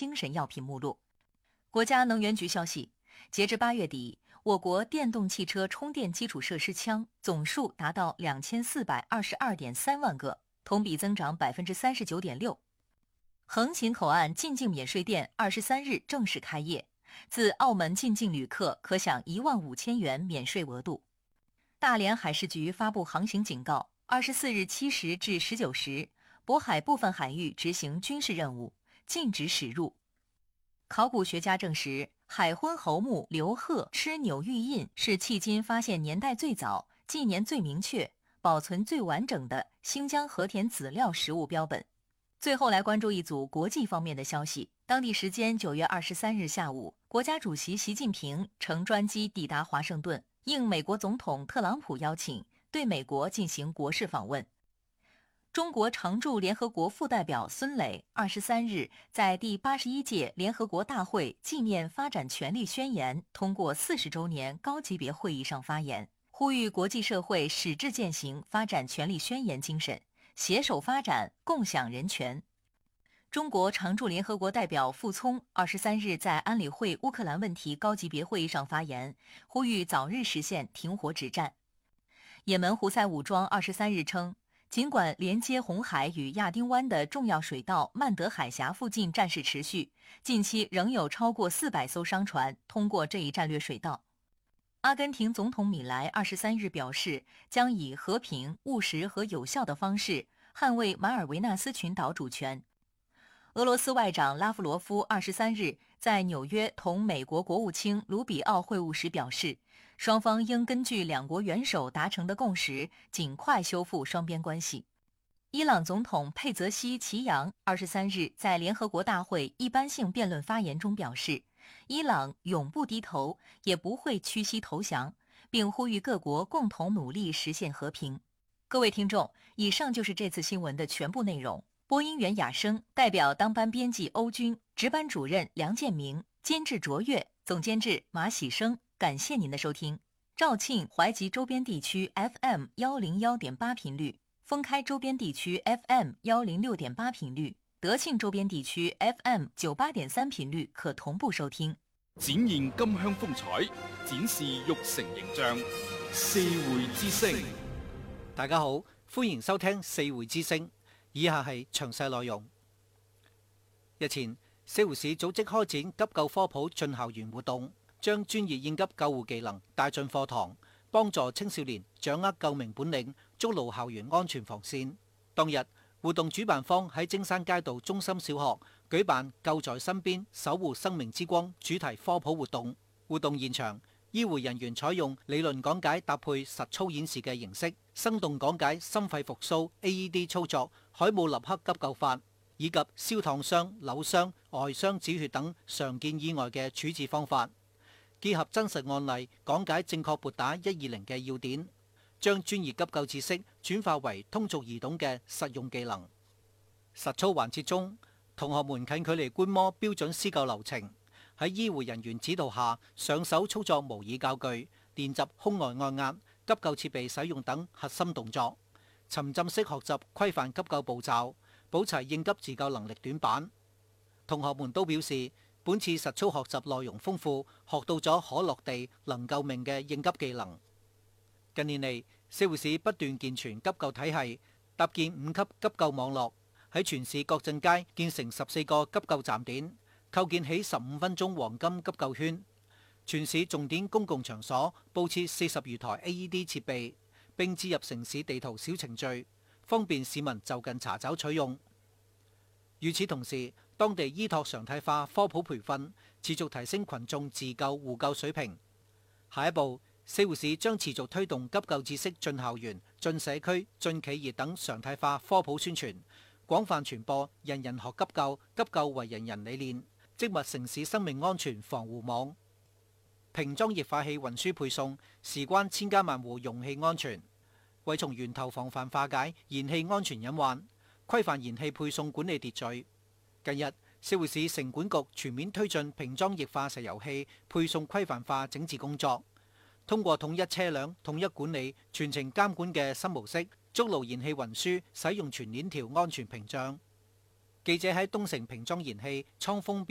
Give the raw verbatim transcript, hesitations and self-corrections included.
精神药品目录。国家能源局消息，截至八月底，我国电动汽车充电基础设施枪总数达到两千四百二十二点三万个，同比增长百分之三十九点六。横琴口岸进境免税店二十三日正式开业，自澳门进境旅客可享一万五千元免税额度。大连海事局发布航行警告，二十四日七时至十九时，渤海部分海域执行军事任务，禁止驶入。考古学家证实，海昏侯墓刘贺螭钮玉印是迄今发现年代最早、纪年最明确、保存最完整的新疆和田籽料实物标本。最后来关注一组国际方面的消息。当地时间九月二十三日下午，国家主席习近平乘专机抵达华盛顿，应美国总统特朗普邀请，对美国进行国事访问。中国常驻联合国副代表孙磊二十三日在第八十一届联合国大会纪念发展权利宣言通过四十周年高级别会议上发言，呼吁国际社会矢志践行发展权利宣言精神，携手发展，共享人权。中国常驻联合国代表傅聪二十三日在安理会乌克兰问题高级别会议上发言，呼吁早日实现停火止战。也门胡塞武装二十三日称，尽管连接红海与亚丁湾的重要水道曼德海峡附近战事持续，近期仍有超过四百艘商船通过这一战略水道。阿根廷总统米莱二十三日表示，将以和平、务实和有效的方式捍卫马尔维纳斯群岛主权。俄罗斯外长拉夫罗夫二十三日在纽约同美国国务卿卢比奥会晤时表示，双方应根据两国元首达成的共识，尽快修复双边关系。伊朗总统佩泽西齐扬二十三日在联合国大会一般性辩论发言中表示，伊朗永不低头，也不会屈膝投降，并呼吁各国共同努力实现和平。各位听众，以上就是这次新闻的全部内容。播音员雅生，代表当班编辑欧军，值班主任梁建明，监制卓越，总监制马喜生。感谢您的收听。肇庆、淮吉周边地区 F M 一零一点八 频率，封开周边地区 F M 一零六点八 频率，德庆周邊地區 F M 九十八點三 頻率可同步收聽。 展現金鄉風采，展示玉成形象。四會之聲， 大家好，歡迎收聽四會之聲。以下係詳細內容。日前，四會市組織開展急救科普進校園活動，將專業應急救護技能帶進課堂，幫助青少年掌握救命本領，築牢校園安全防線。當日，活動主辦方喺精山街道中心小學舉辦救在身邊守護生命之光主題科普活動。活動現場，醫護人員採用理論講解搭配實操演示嘅形式，生動講解心肺復甦 A E D 操作、海姆立克急救法，以及燒燙傷、扭傷、外傷止血等常見意外嘅處置方法，結合真實案例講解正確撥打一二零嘅要點，將專業急救知識轉化為通俗易懂嘅實用技能。實操環節中，同學們近距離觀摩標準施救流程，喺醫護人員指導下上手操作模擬教具，練習胸外按壓、急救設備使用等核心動作，沉浸式學習規範急救步驟，補齊應急自救能力短板。同學們都表示，本次實操學習內容豐富，學到咗可落地能救命嘅應急技能。近年嚟，四會市不斷健全急救體系，搭建五級急救網絡，喺全市各鎮街建成十四個急救站點，構建起十五分鐘黃金急救圈。全市重點公共場所佈設四十餘台 A E D 設備，並置入城市地圖小程序，方便市民就近查找取用。與此同時，當地依託常態化科普培訓，持續提升群眾自救互救水平。下一步，四會市將持續推動急救知識進校園、進社區、進企業等常態化科普宣傳，廣泛傳播人人學急救、急救為人人理念，織密城市生命安全防護網。瓶裝液化氣運輸配送事關千家萬戶用氣安全，為從源頭防範化解燃氣安全隱患，規範燃氣配送管理秩序。近日，四會市城管局全面推進瓶裝液化石油氣配送規範化整治工作，通過統一車輛、統一管理、全程監管嘅新模式，築牢燃氣運輸使用全鏈條安全屏障。記者喺東城瓶裝燃氣倉豐